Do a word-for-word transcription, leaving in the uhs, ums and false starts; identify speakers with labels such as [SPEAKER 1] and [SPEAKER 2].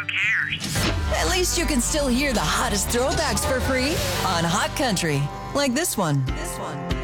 [SPEAKER 1] At least you can still hear the hottest throwbacks for free on Hot Country, like this one. This one.